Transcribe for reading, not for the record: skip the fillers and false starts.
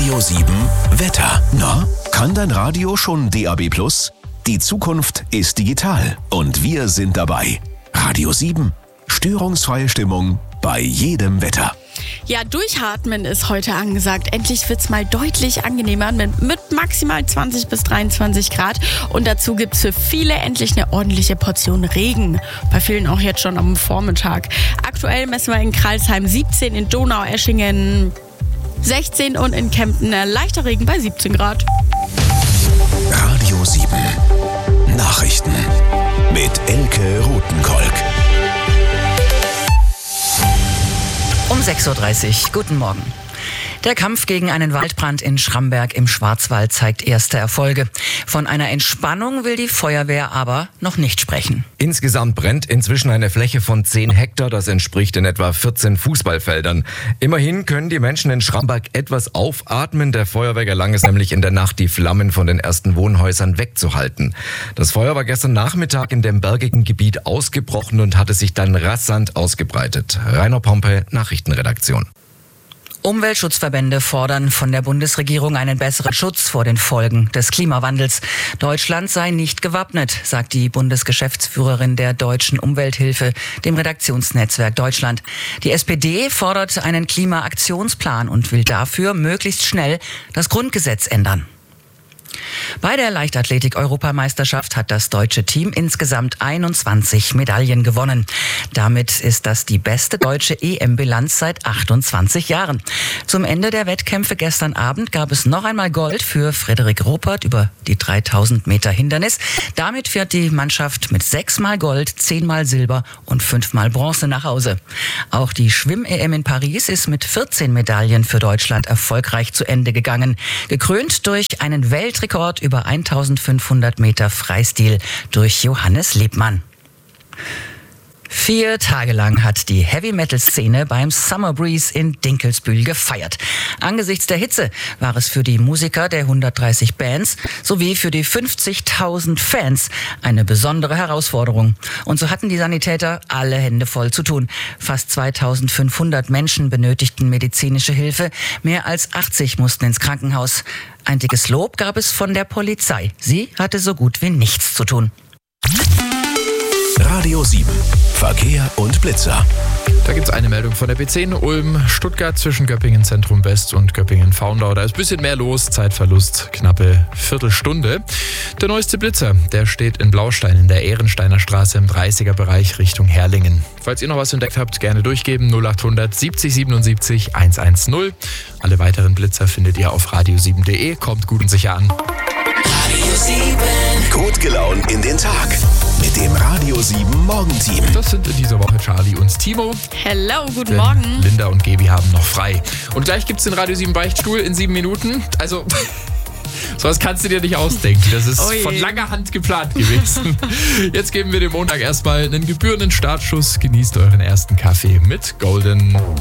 Radio 7 Wetter. Na, kann dein Radio schon DAB+? Die Zukunft ist digital und wir sind dabei. Radio 7. Störungsfreie Stimmung bei jedem Wetter. Ja, durchatmen ist heute angesagt. Endlich wird's mal deutlich angenehmer mit maximal 20 bis 23 Grad. Und dazu gibt's für viele endlich eine ordentliche Portion Regen. Bei vielen auch jetzt schon am Vormittag. Aktuell messen wir in Crailsheim 17, in Donaueschingen 16 und in Kempten leichter Regen bei 17 Grad. Radio 7. Nachrichten mit Elke Rothenkolk. Um 6.30 Uhr. Guten Morgen. Der Kampf gegen einen Waldbrand in Schramberg im Schwarzwald zeigt erste Erfolge. Von einer Entspannung will die Feuerwehr aber noch nicht sprechen. Insgesamt brennt inzwischen eine Fläche von 10 Hektar. Das entspricht in etwa 14 Fußballfeldern. Immerhin können die Menschen in Schramberg etwas aufatmen. Der Feuerwehr gelang es nämlich in der Nacht, die Flammen von den ersten Wohnhäusern wegzuhalten. Das Feuer war gestern Nachmittag in dem bergigen Gebiet ausgebrochen und hatte sich dann rasant ausgebreitet. Rainer Pompe, Nachrichtenredaktion. Umweltschutzverbände fordern von der Bundesregierung einen besseren Schutz vor den Folgen des Klimawandels. Deutschland sei nicht gewappnet, sagt die Bundesgeschäftsführerin der Deutschen Umwelthilfe, dem Redaktionsnetzwerk Deutschland. Die SPD fordert einen Klimaaktionsplan und will dafür möglichst schnell das Grundgesetz ändern. Bei der Leichtathletik-Europameisterschaft hat das deutsche Team insgesamt 21 Medaillen gewonnen. Damit ist das die beste deutsche EM-Bilanz seit 28 Jahren. Zum Ende der Wettkämpfe gestern Abend gab es noch einmal Gold für Frederik Ruppert über die 3000 Meter Hindernis. Damit fährt die Mannschaft mit 6-mal Gold, 10-mal Silber und 5-mal Bronze nach Hause. Auch die Schwimm-EM in Paris ist mit 14 Medaillen für Deutschland erfolgreich zu Ende gegangen. Gekrönt durch einen Weltrekord über 1500 Meter Freistil durch Johannes Lebmann. 4 Tage lang hat die Heavy-Metal-Szene beim Summer Breeze in Dinkelsbühl gefeiert. Angesichts der Hitze war es für die Musiker der 130 Bands sowie für die 50.000 Fans eine besondere Herausforderung. Und so hatten die Sanitäter alle Hände voll zu tun. Fast 2500 Menschen benötigten medizinische Hilfe. Mehr als 80 mussten ins Krankenhaus. Ein dickes Lob gab es von der Polizei. Sie hatte so gut wie nichts zu tun. Radio 7. Verkehr und Blitzer. Da gibt es eine Meldung von der B10 Ulm-Stuttgart zwischen Göppingen Zentrum West und Göppingen Faundau. Da ist ein bisschen mehr los, Zeitverlust knappe Viertelstunde. Der neueste Blitzer, der steht in Blaustein in der Ehrensteiner Straße im 30er-Bereich Richtung Herrlingen. Falls ihr noch was entdeckt habt, gerne durchgeben 0800 70 77 110. Alle weiteren Blitzer findet ihr auf radio7.de. Kommt gut und sicher an. Radio 7. Gut gelaunt in den Tag. Mit dem Radio 7 Morgenteam. Das sind in dieser Woche Charlie und Timo. Hello, guten Denn Morgen. Linda und Gabi haben noch frei. Und gleich gibt's den Radio 7 Beichtstuhl in 7 Minuten. Also, sowas kannst du dir nicht ausdenken. Das ist von langer Hand geplant gewesen. Jetzt geben wir dem Montag erstmal einen gebührenden Startschuss. Genießt euren ersten Kaffee mit Golden.